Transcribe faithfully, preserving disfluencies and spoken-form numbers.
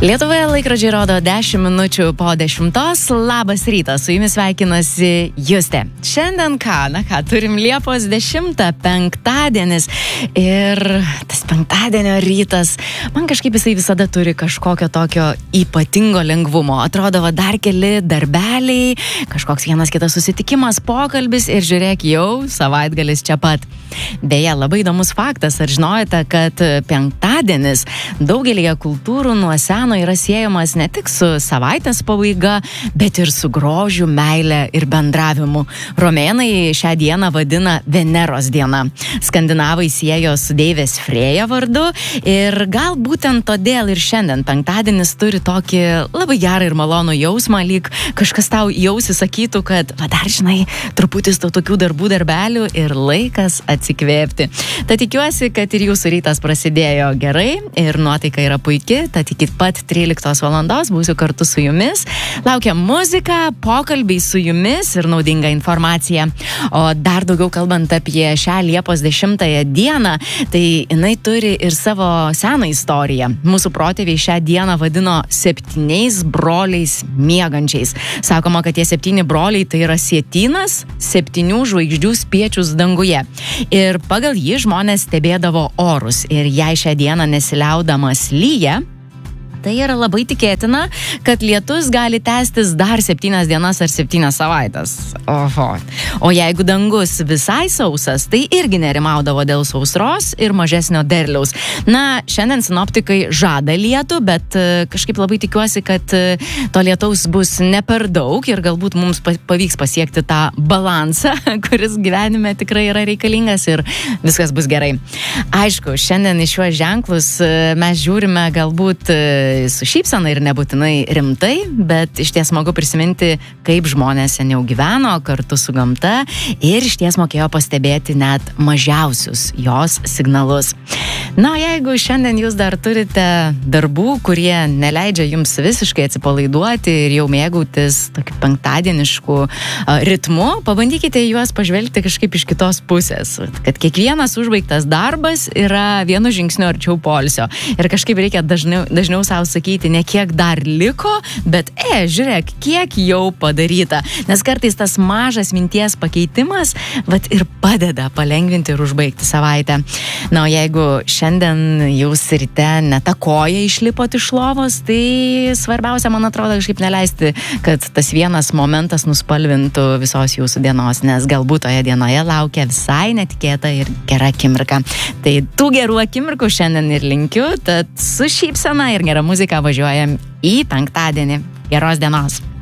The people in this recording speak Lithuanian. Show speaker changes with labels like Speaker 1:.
Speaker 1: Lietuvoje laikrodžiai rodo dešimt minučių po dešimtos. Labas rytas, su jumis sveikinasi Justė. Šiandien ką, na ką, turim Liepos dešimtą, penktadienis. Ir tas penktadienio rytas, man kažkaip jisai visada turi kažkokio tokio ypatingo lengvumo. Atrodo, va, dar keli darbeliai, kažkoks vienas kitas susitikimas, pokalbis ir žiūrėk, jau savaitgalis čia pat. Beje, labai įdomus faktas, ar žinojate, kad penktadienis daugelėje kultūrų nuo seno yra siejamas ne tik su savaitės pabaiga, bet ir su grožiu, meile ir bendravimu. Romėnai šią dieną vadina Veneros diena. Skandinavai siejo su deivės Frėja vardu ir gal būtent todėl ir šiandien penktadienis turi tokį labai gerą ir malonų jausmą, lyg kažkas tau jausi sakytų, kad va dar žinai, truputis tau tokių darbų darbelių ir laikas atsikvėpti. Tad tikiuosi, kad ir jūsų rytas prasidėjo gerai ir nuotaika yra puiki, tad iki pat tryliktos valandos būsiu kartu su jumis. Laukia muzika, pokalbiai su jumis ir naudinga informacija. O dar daugiau kalbant apie šią Liepos dešimtąją dieną, tai jinai turi ir savo seną istoriją. Mūsų protėviai šią dieną vadino septyniais broliais miegančiais. Sakoma, kad tie septyni broliai tai yra sietynas, septynių žvaigždžių spiečius danguje. Ir pagal jį žmonės stebėdavo orus. Ir jei šią dieną nesiliaudamas lyja, tai yra labai tikėtina, kad lietus gali tęstis dar septynias dienas ar septynias savaitės. Oho. O jeigu dangus visai sausas, tai irgi nerimaudavo dėl sausros ir mažesnio derliaus. Na, šiandien sinoptikai žada lietų, bet kažkaip labai tikiuosi, kad to lietaus bus ne per daug ir galbūt mums pavyks pasiekti tą balansą, kuris gyvenime tikrai yra reikalingas ir viskas bus gerai. Aišku, šiandien į šiuos ženklus mes žiūrime galbūt su šypsena ir nebūtinai rimtai, bet iš ties smagu prisiminti, kaip žmonės seniau gyveno kartu su gamta ir iš ties mokėjo pastebėti net mažiausius jos signalus. Na, jeigu šiandien jūs dar turite darbų, kurie neleidžia jums visiškai atsipalaiduoti ir jau mėgautis tokiu penktadienišku ritmu, pabandykite juos pažvelgti kažkaip iš kitos pusės, kad kiekvienas užbaigtas darbas yra vienu žingsniu arčiau poilsio ir kažkaip reikia dažniau, dažniau savo sakyti, ne kiek dar liko, bet, e, žiūrėk, kiek jau padaryta. Nes kartais tas mažas minties pakeitimas, vat ir padeda palengvinti ir užbaigti savaitę. Na, o jeigu šiandien jūs ryte ne tą koją išlipot iš lovos, tai svarbiausia, man atrodo, kažkaip neleisti, kad tas vienas momentas nuspalvintų visos jūsų dienos, nes galbūt toje dienoje laukia visai netikėta ir gera akimirka. Tai tų gerų akimirkų šiandien ir linkiu, tad su šypsena ir gera muzika važiuojam į penktadienį. Geros dienos.